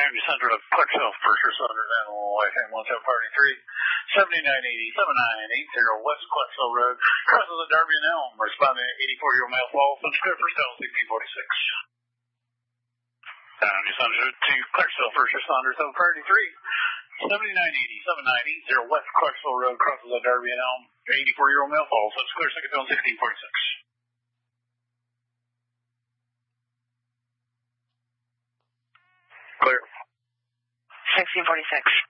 Grandview Central of Clarksville, first responders, animal FM 1733, 7980, 7980 West Clarksville Road, crosses the Darby and Elm, responding to 84-year-old male fall, from clear for cell 1646. Grandview Central to Clarksville, first responders, 733, 7980, 7980 West Clarksville Road, crosses the Darby and Elm, 84-year-old male fall, from clear second zone 1646. Clear. 1646.